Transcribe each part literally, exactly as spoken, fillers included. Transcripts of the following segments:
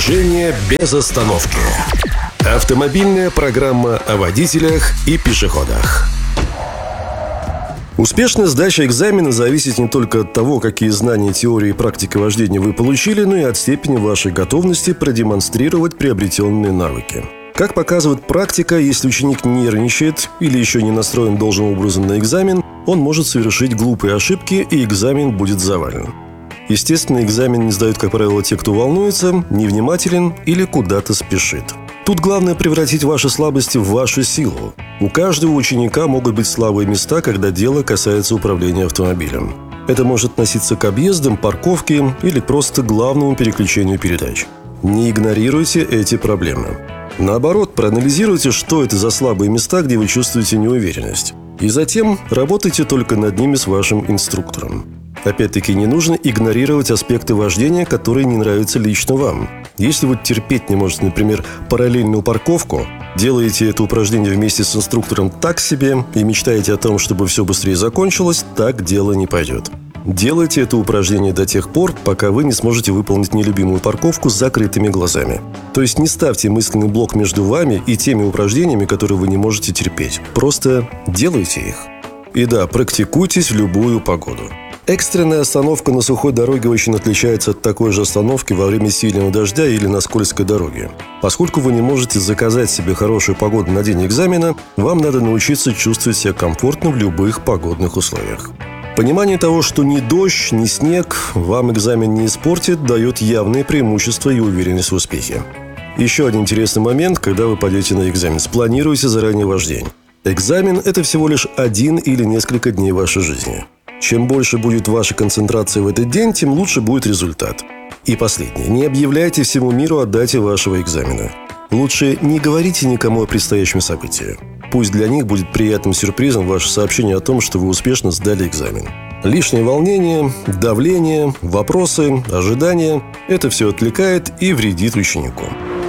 Движение без остановки. Автомобильная программа о водителях и пешеходах. Успешная сдача экзамена зависит не только от того, какие знания теории и практики вождения вы получили, но и от степени вашей готовности продемонстрировать приобретенные навыки. Как показывает практика, если ученик нервничает или еще не настроен должным образом на экзамен, он может совершить глупые ошибки, и экзамен будет завален. Естественно, экзамен не сдают, как правило, те, кто волнуется, невнимателен или куда-то спешит. Тут главное превратить ваши слабости в вашу силу. У каждого ученика могут быть слабые места, когда дело касается управления автомобилем. Это может относиться к объездам, парковке или просто главному переключению передач. Не игнорируйте эти проблемы. Наоборот, проанализируйте, что это за слабые места, где вы чувствуете неуверенность. И затем работайте только над ними с вашим инструктором. Опять-таки, не нужно игнорировать аспекты вождения, которые не нравятся лично вам. Если вы терпеть не можете, например, параллельную парковку, делаете это упражнение вместе с инструктором так себе и мечтаете о том, чтобы все быстрее закончилось, так дело не пойдет. Делайте это упражнение до тех пор, пока вы не сможете выполнить нелюбимую парковку с закрытыми глазами. То есть не ставьте мысленный блок между вами и теми упражнениями, которые вы не можете терпеть. Просто делайте их. И да, практикуйтесь в любую погоду. Экстренная остановка на сухой дороге очень отличается от такой же остановки во время сильного дождя или на скользкой дороге. Поскольку вы не можете заказать себе хорошую погоду на день экзамена, вам надо научиться чувствовать себя комфортно в любых погодных условиях. Понимание того, что ни дождь, ни снег вам экзамен не испортит, дает явные преимущества и уверенность в успехе. Еще один интересный момент, когда вы пойдете на экзамен. Спланируйте заранее ваш день. Экзамен – это всего лишь один или несколько дней вашей жизни. Чем больше будет ваша концентрация в этот день, тем лучше будет результат. И последнее. Не объявляйте всему миру о дате вашего экзамена. Лучше не говорите никому о предстоящем событии. Пусть для них будет приятным сюрпризом ваше сообщение о том, что вы успешно сдали экзамен. Лишнее волнение, давление, вопросы, ожидания – это все отвлекает и вредит ученику.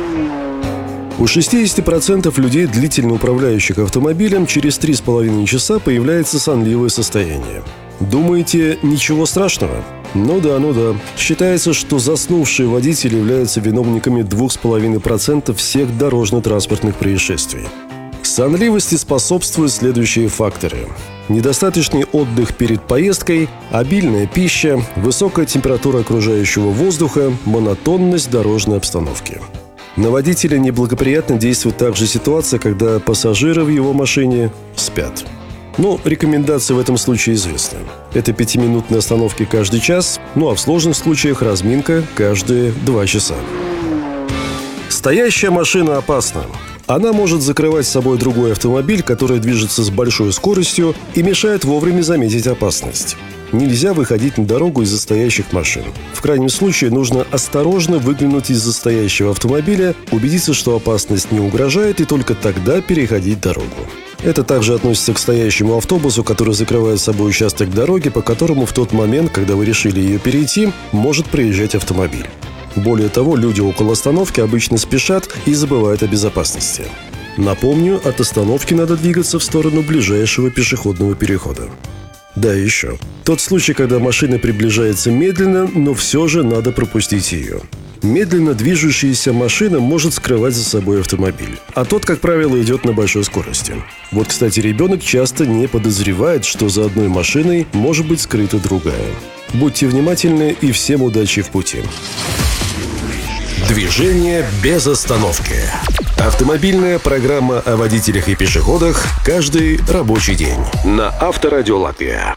У шестьдесят процентов людей, длительно управляющих автомобилем, через три с половиной часа появляется сонливое состояние. Думаете, ничего страшного? Ну да, ну да. Считается, что заснувшие водители являются виновниками два с половиной процента всех дорожно-транспортных происшествий. Сонливости способствуют следующие факторы. Недостаточный отдых перед поездкой, обильная пища, высокая температура окружающего воздуха, монотонность дорожной обстановки. На водителя неблагоприятно действует также ситуация, когда пассажиры в его машине спят. Но рекомендации в этом случае известны. Это пятиминутные остановки каждый час, ну а в сложных случаях разминка каждые два часа. Стоящая машина опасна. Она может закрывать с собой другой автомобиль, который движется с большой скоростью и мешает вовремя заметить опасность. Нельзя выходить на дорогу из-за стоящих машин. В крайнем случае нужно осторожно выглянуть из-за стоящего автомобиля, убедиться, что опасность не угрожает, и только тогда переходить дорогу. Это также относится к стоящему автобусу, который закрывает с собой участок дороги, по которому в тот момент, когда вы решили ее перейти, может проезжать автомобиль. Более того, люди около остановки обычно спешат и забывают о безопасности. Напомню, от остановки надо двигаться в сторону ближайшего пешеходного перехода. Да, еще. Тот случай, когда машина приближается медленно, но все же надо пропустить ее. Медленно движущаяся машина может скрывать за собой автомобиль, а тот, как правило, идет на большой скорости. Вот, кстати, ребенок часто не подозревает, что за одной машиной может быть скрыта другая. Будьте внимательны и всем удачи в пути. Движение без остановки. Автомобильная программа о водителях и пешеходах каждый рабочий день на Авторадио Латвия.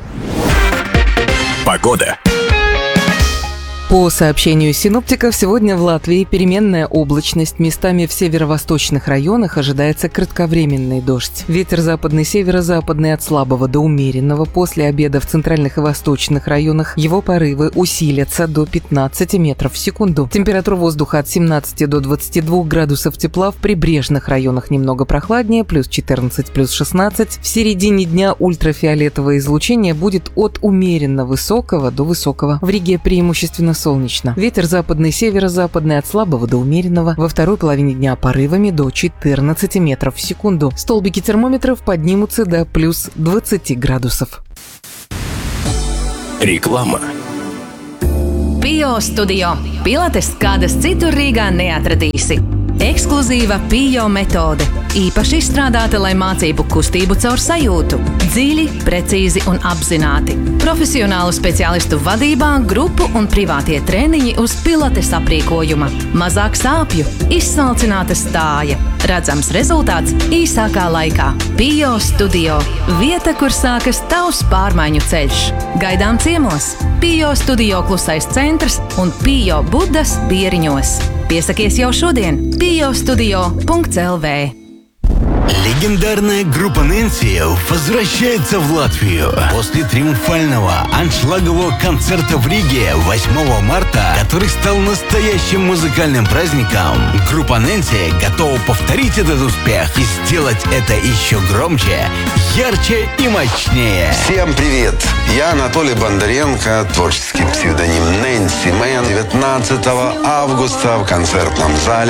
Погода. По сообщению синоптиков, сегодня в Латвии переменная облачность. Местами в северо-восточных районах ожидается кратковременный дождь. Ветер западный, северо-западный от слабого до умеренного. После обеда в центральных и восточных районах его порывы усилятся до пятнадцати метров в секунду. Температура воздуха от семнадцати до двадцати двух градусов тепла. В прибрежных районах немного прохладнее, плюс четырнадцать, плюс шестнадцать. В середине дня ультрафиолетовое излучение будет от умеренно высокого до высокого. В Риге преимущественно солнечно. Ветер западный, северо-западный от слабого до умеренного. Во второй половине дня порывами до четырнадцати метров в секунду. Столбики термометров поднимутся до плюс двадцати градусов. Реклама. Pio Studio. Pilates kādas citur Rīgā neatradīsi. Ekskluzīva Pio metode. Īpaši izstrādāta, lai mācību kustību caur sajūtu. Dziļi, precīzi un apzināti. Profesionālu speciālistu vadībā, grupu un privātie treniņi uz pilates aprīkojuma. Mazāk sāpju, izsalcināta stāja. Redzams rezultāts īsākā laikā. Pio Studio. Vieta, kur sākas tavs pārmaiņu ceļš. Gaidām ciemos. Pio Studio klusais centrs un Pio Budas Bieriņos. Piesakies jau шodien. пио студио точка эл ви. Легендарная группа Нэнси возвращается в Латвию после триумфального аншлагового концерта в Риге восьмого марта, который стал настоящим музыкальным праздником. Группа Нэнси готова повторить этот успех и сделать это еще громче, ярче и мощнее. Всем привет! Я Анатолий Бондаренко, творческий псевдоним Нэнси Мэн. девятнадцатого августа в концертном зале